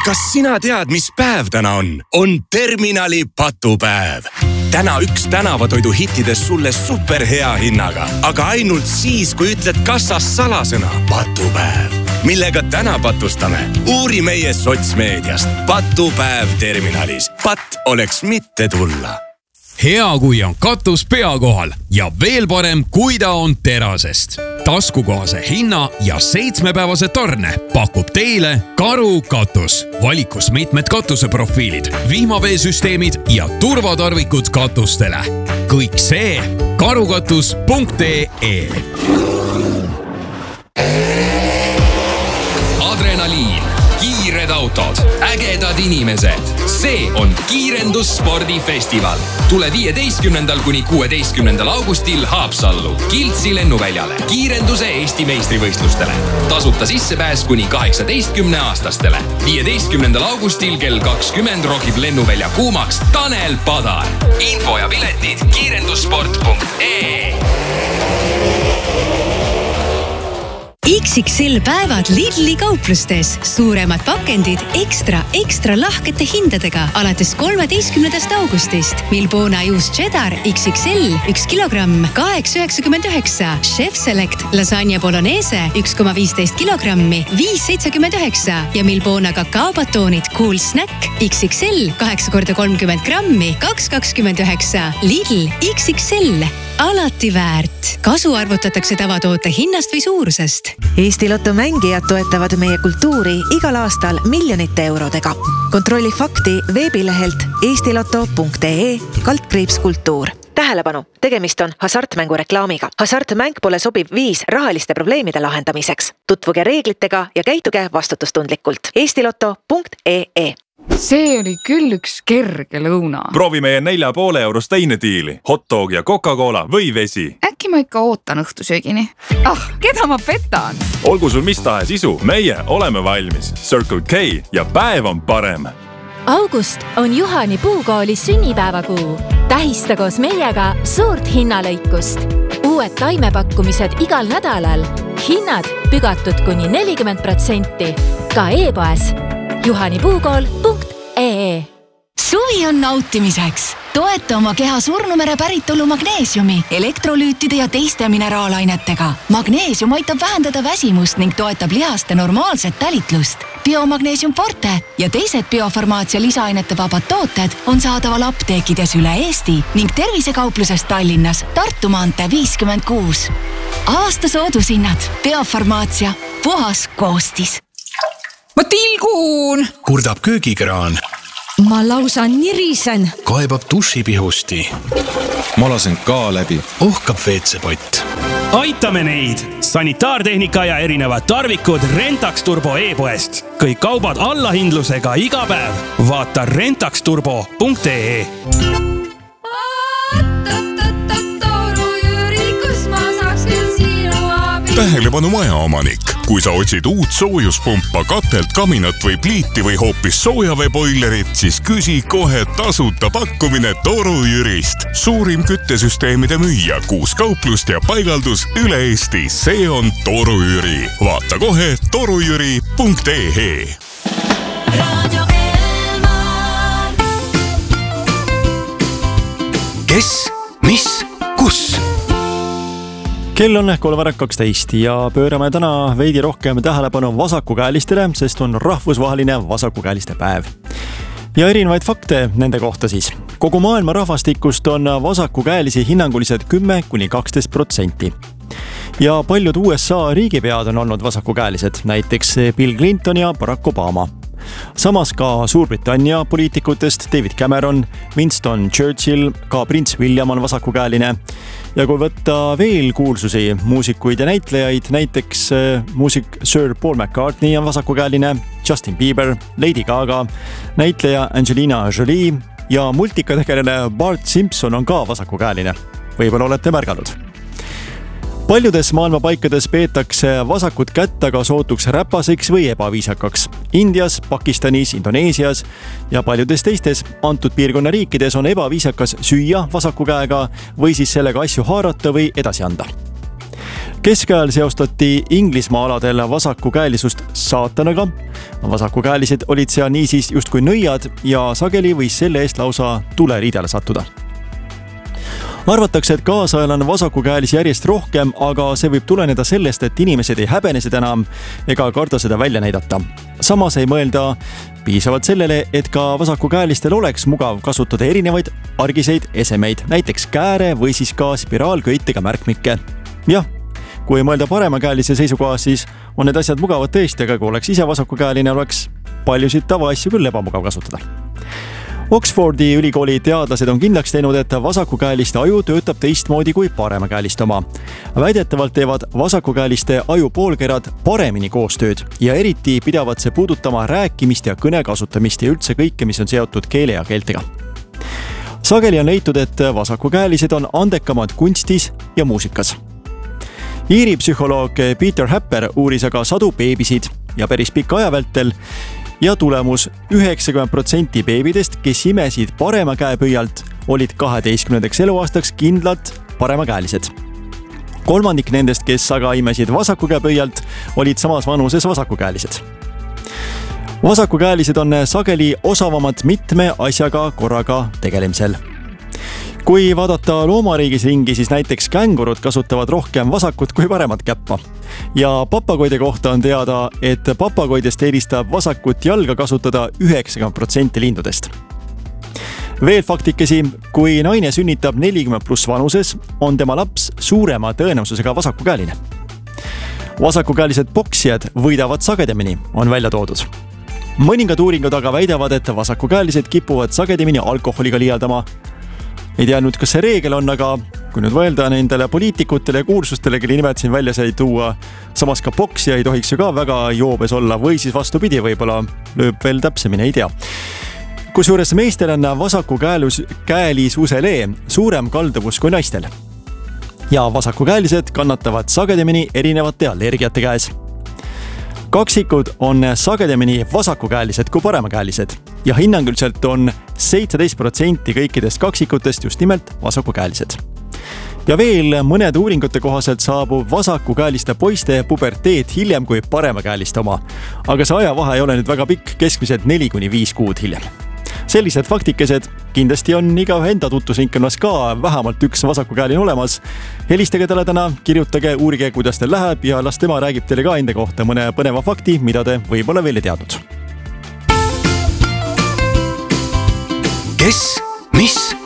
Kas sina tead, mis päev täna on? On terminali patupäev. Täna üks tänavatoidu hittidest sulle superhea hinnaga, aga ainult siis, kui ütled kassas salasõna patupäev. Millega täna patustame? Uuri meie sotsmeediast. Patupäev terminalis. Pat oleks mitte tulla. Hea, kui on katus pea kohal ja veel parem, kui ta on terasest. Taskukohase hinna ja 7-päevase tarne pakub teile Karu katus. Valikus mitmed katuseprofiilid, vihmaveesüsteemid ja turvatarvikud katustele. Kõik see karukatus.ee. Adrenaliin, kiired autod, ägedad inimesed. See on Kiirendusspordifestival. Tule 15. kuni 16. augustil Haapsallu, Kiltsi lennuväljale, kiirenduse Eesti meistrivõistlustele. Tasuta sissepääs kuni 18-aastastele. 15. augustil kell 20 rokib lennuvälja kuumaks Tanel Padar. Info ja piletid kiirendussport.ee. XXL päevad Lidli kauplustes. Suuremad pakendid ekstra lahkete hindadega alates 13. augustist. Milbona juust cheddar XXL 1 kilogramm 8,99. Chef Select lasagna bolognese 1,15 kilogrammi 5,79 ja Milbona kakaobatoonid Cool Snack XXL 8x30 grammi 2,29. Lidl XXL. Alati väärt. Kasu arvutatakse tavatoote hinnast või suurusest. Eesti Lotto mängijad toetavad meie kultuuri igal aastal miljonite eurodega. Kontrolli fakti veebilehelt eestiloto.ee/kultuur. Tähelepanu, tegemist on hasartmängu reklaamiga. Hasartmäng pole sobiv viis rahaliste probleemide lahendamiseks. Tutvuge reeglitega ja käituge vastutustundlikult. eestiloto.ee. See oli küll üks kerge lõuna. Proovi meie 4,5 eurost teinediili. Hotdog ja Coca-Cola või vesi. Äkki ma ikka ootan õhtusöögini. Keda ma petan? Olgu sul mis tahes isu, meie oleme valmis. Circle K ja päev on parem. August on Juhani Puukooli sünnipäevakuu. Tähista koos meiega suurt hinnalõikust. Uued taimepakkumised igal nädalal. Hinnad pügatud kuni 40%. Ka e-poes juhanipuukool.ee. Suvi on nautimiseks. Toeta oma keha surnumere päritolu magneesiumi, elektrolüütide ja teiste mineraalainetega. Magneesium aitab vähendada väsimust ning toetab lihaste normaalset tälitlust. Biomagneesium Forte ja teised biofarmaatsia lisaainete vabad tooted on saadaval apteekides üle Eesti ning tervisekauplusest Tallinnas Tartu maantee 56. Aasta soodushinnad. Biofarmaatsia. Puhas koostis. Ma tilgun! Kurdab köögikraan. Ma lausa nirisen. Kaebab dušipihusti. Ma lasen ka läbi. Uhkab veetsepott. Aitame neid! Sanitaartehnika ja erinevad tarvikud Rentax Turbo e-poest. Kõik kaubad allahindlusega iga päev. Vaata rentaxturbo.ee. Tähelepanu majaomanik. Kui sa otsid uut soojuspumpa, katelt, kaminat või pliiti või hoopis soojaveeboilerit, siis küsi kohe tasuta pakkumine Toru Jürist. Suurim küttesüsteemide müüja, 6 kauplust ja paigaldus üle Eesti. See on Toru Jüri. Vaata kohe torujüri.ee. Kes? Mis? Kus? Kell on 3:12 ja pöörame täna veidi rohkem tähelepanu vasakukäelistele, sest on rahvusvaheline vasakukäeliste päev. Ja erinevaid fakte nende kohta siis. Kogu maailma rahvastikust on vasakukäelisi hinnanguliselt 10–12%. Ja paljud USA riigipead on olnud vasakukäelised, näiteks Bill Clinton ja Barack Obama. Samas ka Suurbritannia poliitikutest David Cameron, Winston Churchill, ka prints William on vasakukäeline. Ja kui võtta veel kuulsusi, muusikuid ja näitlejaid, näiteks muusik Sir Paul McCartney on vasakukäeline, Justin Bieber, Lady Gaga, näitleja Angelina Jolie ja multikategeline Bart Simpson on ka vasakukäeline. Võib-olla olete märganud. Paljudes maailma paikades peetakse vasakut kätt aga sootuks räpaseks või ebaviisakaks. Indias, Pakistanis, Indoneesias ja paljudes teistes antud piirkonna riikides on ebaviisakas süüa vasaku käega või siis sellega asju haarata või edasi anda. Keskajal seostati Inglismaa aladel vasakukäelisust saatanaga, Vasakukäelised olid seal niisiis justkui nõiad ja sageli võis selle eest lausa tuleriidele sattuda. Arvatakse, et kaasajal on vasakukäelisi järjest rohkem, aga see võib tuleneda sellest, et inimesed ei häbene seda enam ega karda seda välja näidata. Samas ei mõelda piisavalt sellele, et ka vasakukäelistel oleks mugav kasutada erinevaid argiseid esemeid, näiteks kääre või siis ka spiraalköitega märkmikke. Jah, kui mõelda paremakäelise seisukoha, siis on need asjad mugavad tõesti, aga kui oleks ise vasakukäeline, oleks paljusid tavaasju küll ebamugav kasutada. Oxfordi ülikooli teadlased on kindlaks teinud, et vasakukäeliste aju töötab teistmoodi kui paremakäeliste oma. Väidetavalt teevad vasakukäeliste aju poolkerad paremini koostööd ja eriti pidavad see puudutama rääkimist ja kõne kasutamist ja üldse kõike, mis on seotud keele ja keeltega. Sageli on leitud, et vasakukäelised on andekamad kunstis ja muusikas. Iiri psühholoog Peter Happer uuris aga sadu beebisid ja päris pika aja vältel ja tulemus 90% beebidest, kes imesid parema käepõialt, olid 12. eluaastaks kindlalt paremakäelised. Kolmandik nendest, kes aga imesid vasaku käepõialt, olid samas vanuses vasakukäelised. Vasakukäelised on sageli osavamad mitme asjaga korraga tegelemisel. Kui vaadata loomariigis ringi, siis näiteks kängurud kasutavad rohkem vasakut kui paremat käppa. Ja papagoide kohta on teada, et papagoidest eelistab vasakut jalga kasutada 90% lindudest. Veel faktikesi, kui naine sünnitab 40+ vanuses, on tema laps suurema tõenäosusega vasakukäeline. Vasakukäelised poksijad võidavad sagedamini, on välja toodud. Mõningad uuringud aga väidavad, et vasakukäelised kipuvad sagedamini alkoholiga liialdama. Ei tea nüüd, kas see reegel on, aga kui nüüd võelda nendele poliitikutele ja kursustele, kelle nimed siin välja sai tuua, samas ka poksija ei tohiks ju ka väga joobes olla või siis vastupidi, võib-olla lööb veel täpsemini, ei tea. Kusjuures meestel on vasakukäelisuselee suurem kalduvus kui naistel. Ja vasakukäelised kannatavad sagedamini erinevate allergiate käes. Kaksikud on sagedamini vasakukäelised kui paremakäelised ja hinnanguliselt on 17% kõikidest kaksikutest just nimelt vasakukäelised. Ja veel mõned uuringute kohaselt saabub vasakukäeliste poiste puberteet hiljem kui paremakäeliste oma, aga see ajavahe ei ole nüüd väga pikk, keskmiselt 4-5 kuud hiljem. Sellised faktikesed kindlasti on igaühe enda tutvusringkonnas ka vähemalt üks vasakukäeline olemas. Helistage talle täna, kirjutage, uurige, kuidas teil läheb ja las tema räägib teile ka enda kohta mõne põneva fakti, mida te võib-olla veel ei teadnud. Kes, mis